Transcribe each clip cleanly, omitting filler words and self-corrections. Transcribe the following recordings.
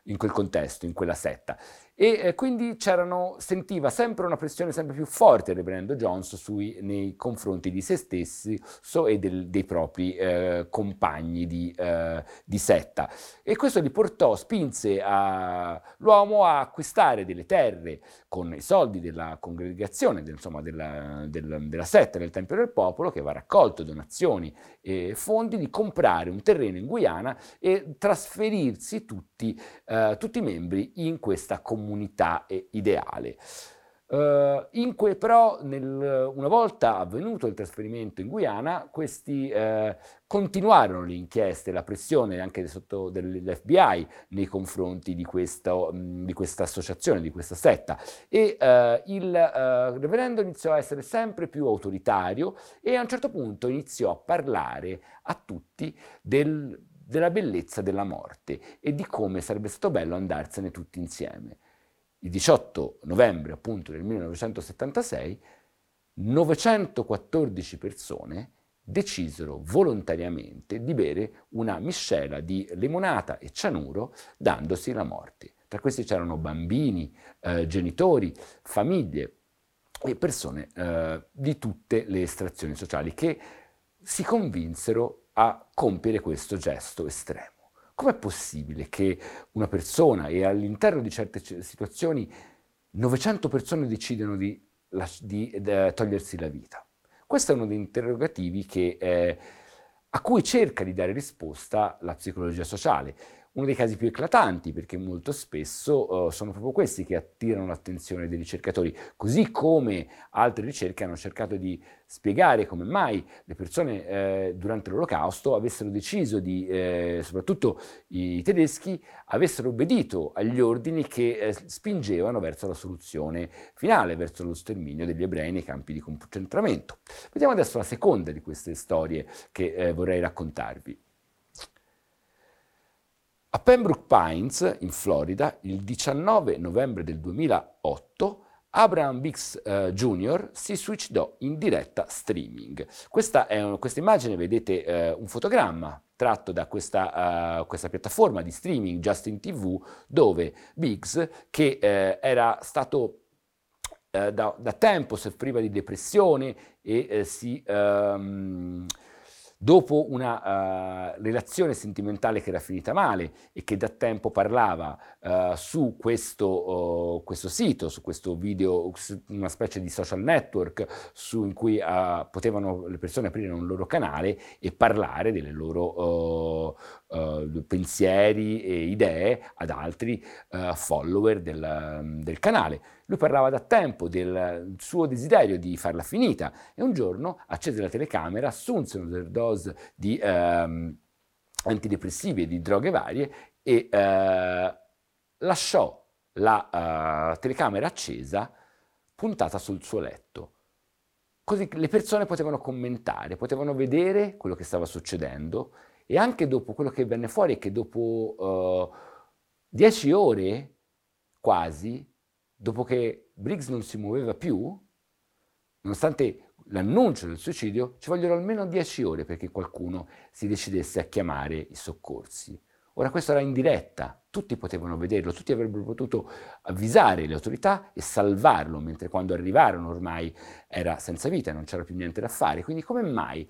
in quel contesto, in quella setta. E quindi sentiva sempre una pressione sempre più forte il reverendo Jones nei confronti di se stessi e dei propri compagni di setta. E questo spinse l'uomo a acquistare delle terre con i soldi della congregazione, insomma della setta del Tempio del Popolo, che aveva raccolto donazioni e fondi, di comprare un terreno in Guyana e trasferirsi tutti i membri in questa comunità ideale. Però una volta avvenuto il trasferimento in Guyana, questi continuarono le inchieste, la pressione anche dell'FBI nei confronti di questa associazione, di questa setta, e il reverendo iniziò a essere sempre più autoritario e a un certo punto iniziò a parlare a tutti della bellezza della morte e di come sarebbe stato bello andarsene tutti insieme. Il 18 novembre appunto del 1976, 914 persone decisero volontariamente di bere una miscela di limonata e cianuro dandosi la morte. Tra questi c'erano bambini, genitori, famiglie e persone di tutte le estrazioni sociali che si convinsero a compiere questo gesto estremo. Com'è possibile che una persona, e all'interno di certe situazioni 900 persone decidano di togliersi la vita? Questo è uno degli interrogativi a cui cerca di dare risposta la psicologia sociale. Uno dei casi più eclatanti, perché molto spesso sono proprio questi che attirano l'attenzione dei ricercatori, così come altre ricerche hanno cercato di spiegare come mai le persone durante l'Olocausto avessero deciso soprattutto i tedeschi, avessero obbedito agli ordini che spingevano verso la soluzione finale, verso lo sterminio degli ebrei nei campi di concentramento. Vediamo adesso la seconda di queste storie che vorrei raccontarvi. A Pembroke Pines, in Florida, il 19 novembre del 2008, Abraham Biggs Jr. si suicidò in diretta streaming. Questa immagine, vedete un fotogramma tratto da questa piattaforma di streaming Justin TV, dove Biggs, che era stato da tempo soffriva di depressione e dopo una relazione sentimentale che era finita male e che da tempo parlava su questo sito, su questo video, una specie di social network in cui potevano le persone aprire un loro canale e parlare delle loro pensieri e idee ad altri follower del canale. Lui parlava da tempo del suo desiderio di farla finita e un giorno accese la telecamera, assunse un'overdose di antidepressivi e di droghe varie e lasciò la telecamera accesa puntata sul suo letto. Così le persone potevano commentare, potevano vedere quello che stava succedendo, e anche dopo quello che venne fuori è che dopo 10 ore quasi, dopo che Briggs non si muoveva più, nonostante l'annuncio del suicidio, ci vogliono almeno 10 ore perché qualcuno si decidesse a chiamare i soccorsi. Ora questo era in diretta, tutti potevano vederlo, tutti avrebbero potuto avvisare le autorità e salvarlo, mentre quando arrivarono ormai era senza vita, non c'era più niente da fare. Quindi come mai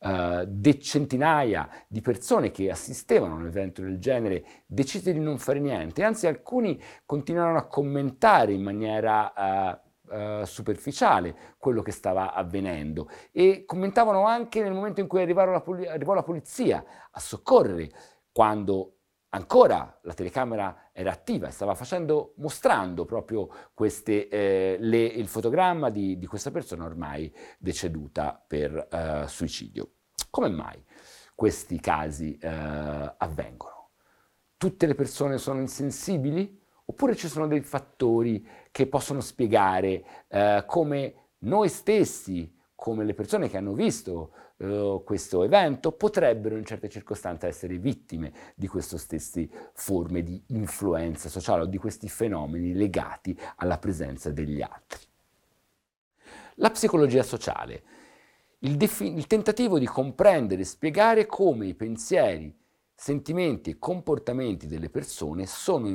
centinaia di persone che assistevano a un evento del genere decisero di non fare niente? Anzi, alcuni continuarono a commentare in maniera superficiale quello che stava avvenendo e commentavano anche nel momento in cui arrivò la polizia a soccorrere, quando ancora la telecamera era attiva e stava mostrando proprio il fotogramma di questa persona ormai deceduta per suicidio. Come mai questi casi avvengono? Tutte le persone sono insensibili? Oppure ci sono dei fattori che possono spiegare come noi stessi, come le persone che hanno visto questo evento, potrebbero in certe circostanze essere vittime di queste stesse forme di influenza sociale o di questi fenomeni legati alla presenza degli altri. La psicologia sociale, il tentativo di comprendere e spiegare come i pensieri, sentimenti e comportamenti delle persone sono